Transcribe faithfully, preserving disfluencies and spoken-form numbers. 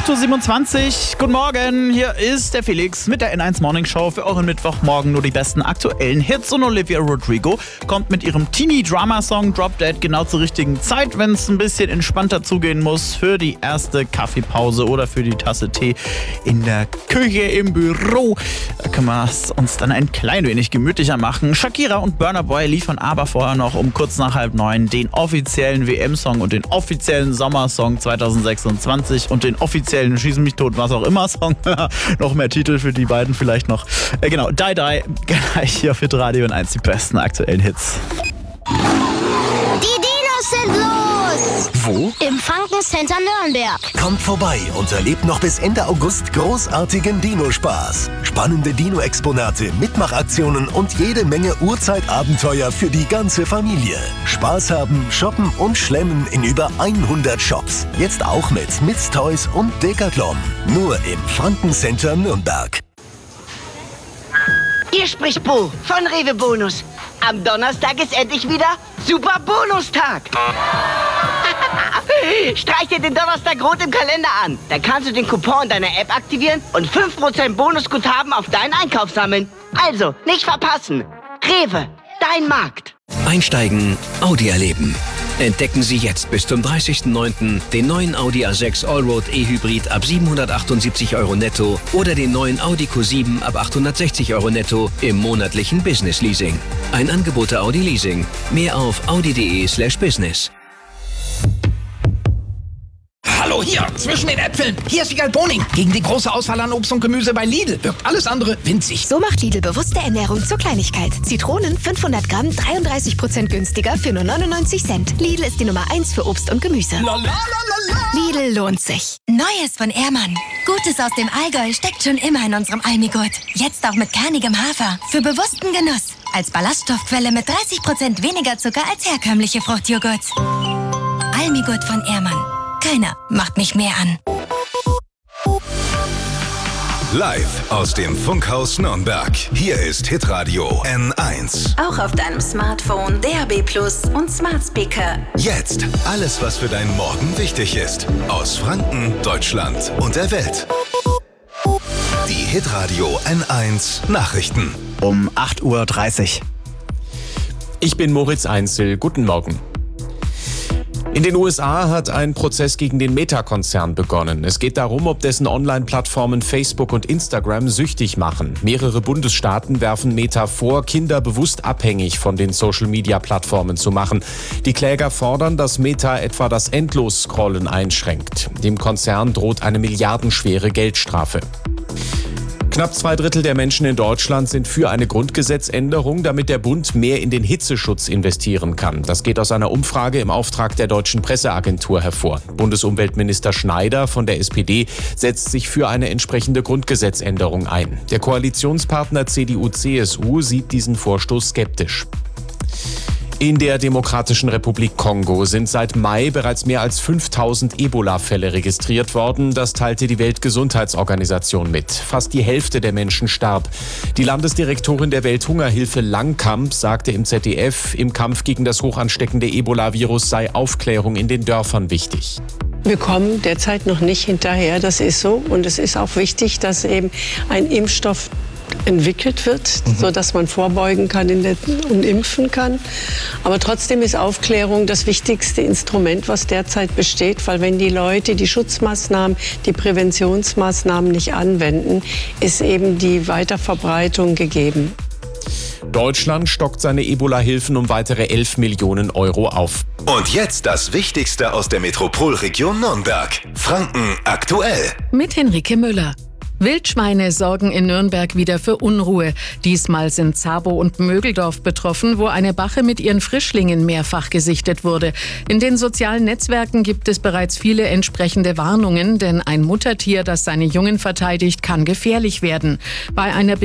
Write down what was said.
acht Uhr siebenundzwanzig, guten Morgen, hier ist der Felix mit der N eins Morning Show für euren Mittwochmorgen. Nur die besten aktuellen Hits und Olivia Rodrigo kommt mit ihrem Teenie-Drama-Song Drop Dead genau zur richtigen Zeit, wenn es ein bisschen entspannter zugehen muss für die erste Kaffeepause oder für die Tasse Tee in der Küche im Büro. Da können wir es uns dann ein klein wenig gemütlicher machen. Shakira und Burna Boy liefern aber vorher noch um kurz nach halb neun den offiziellen W M-Song und den offiziellen Sommersong zweitausendsechsundzwanzig und den offiziellen Schießen mich tot, was auch immer Song. Noch mehr Titel für die beiden vielleicht noch. Äh, genau, Die Die, gleich hier für Radio und eins die besten aktuellen Hits. Die Dinos sind los! Wo? Im Franken-Center Nürnberg. Kommt vorbei und erlebt noch bis Ende August großartigen Dino-Spaß. Spannende Dino-Exponate, Mitmachaktionen und jede Menge Urzeitabenteuer für die ganze Familie. Spaß haben, shoppen und schlemmen in über hundert Shops. Jetzt auch mit Mids Toys und Decathlon. Nur im Franken-Center Nürnberg. Hier spricht Bo von Rewe Bonus. Am Donnerstag ist endlich wieder Super Bonustag. Streich dir den Donnerstag rot im Kalender an. Dann kannst du den Coupon deiner App aktivieren und fünf Prozent Bonusguthaben auf deinen Einkauf sammeln. Also, nicht verpassen. Rewe, dein Markt. Einsteigen, Audi erleben. Entdecken Sie jetzt bis zum dreißigsten neunten den neuen Audi A sechs Allroad E-Hybrid ab siebenhundertachtundsiebzig Euro netto oder den neuen Audi Q sieben ab achthundertsechzig Euro netto im monatlichen Business Leasing. Ein Angebot der Audi Leasing. Mehr auf audi.de slash business. Hallo hier, zwischen den Äpfeln. Hier ist Wiegald Boning. Gegen die große Auswahl an Obst und Gemüse bei Lidl wirkt alles andere winzig. So macht Lidl bewusste Ernährung zur Kleinigkeit. Zitronen fünfhundert Gramm, dreiunddreißig Prozent günstiger für nur neunundneunzig Cent. Lidl ist die Nummer eins für Obst und Gemüse. La, la, la, la, la. Lidl lohnt sich. Neues von Ehrmann. Gutes aus dem Allgäu steckt schon immer in unserem Almigurt. Jetzt auch mit kernigem Hafer. Für bewussten Genuss. Als Ballaststoffquelle mit dreißig Prozent weniger Zucker als herkömmliche Fruchtjoghurts. Almigurt von Ehrmann. Keiner macht mich mehr an. Live aus dem Funkhaus Nürnberg. Hier ist Hitradio N eins. Auch auf deinem Smartphone, D A B Plus und Smart Speaker. Jetzt alles, was für deinen Morgen wichtig ist. Aus Franken, Deutschland und der Welt. Die Hitradio N eins Nachrichten. Um acht Uhr dreißig. Ich bin Moritz Einzel. Guten Morgen. In den U S A hat ein Prozess gegen den Meta-Konzern begonnen. Es geht darum, ob dessen Online-Plattformen Facebook und Instagram süchtig machen. Mehrere Bundesstaaten werfen Meta vor, Kinder bewusst abhängig von den Social-Media-Plattformen zu machen. Die Kläger fordern, dass Meta etwa das Endlos-Scrollen einschränkt. Dem Konzern droht eine milliardenschwere Geldstrafe. Knapp zwei Drittel der Menschen in Deutschland sind für eine Grundgesetzänderung, damit der Bund mehr in den Hitzeschutz investieren kann. Das geht aus einer Umfrage im Auftrag der Deutschen Presseagentur hervor. Bundesumweltminister Schneider von der S P D setzt sich für eine entsprechende Grundgesetzänderung ein. Der Koalitionspartner C D U C S U sieht diesen Vorstoß skeptisch. In der Demokratischen Republik Kongo sind seit Mai bereits mehr als fünftausend Ebola-Fälle registriert worden. Das teilte die Weltgesundheitsorganisation mit. Fast die Hälfte der Menschen starb. Die Landesdirektorin der Welthungerhilfe Langkamp sagte im Z D F, im Kampf gegen das hochansteckende Ebola-Virus sei Aufklärung in den Dörfern wichtig. Wir kommen derzeit noch nicht hinterher, das ist so. Und es ist auch wichtig, dass eben ein Impfstoff entwickelt wird, mhm. sodass man vorbeugen kann in der, und impfen kann. Aber trotzdem ist Aufklärung das wichtigste Instrument, was derzeit besteht, weil wenn die Leute die Schutzmaßnahmen, die Präventionsmaßnahmen nicht anwenden, ist eben die Weiterverbreitung gegeben. Deutschland stockt seine Ebola-Hilfen um weitere elf Millionen Euro auf. Und jetzt das Wichtigste aus der Metropolregion Nürnberg. Franken aktuell. Mit Henrike Müller. Wildschweine sorgen in Nürnberg wieder für Unruhe. Diesmal sind Zabow und Mögeldorf betroffen, wo eine Bache mit ihren Frischlingen mehrfach gesichtet wurde. In den sozialen Netzwerken gibt es bereits viele entsprechende Warnungen, denn ein Muttertier, das seine Jungen verteidigt, kann gefährlich werden. Bei einer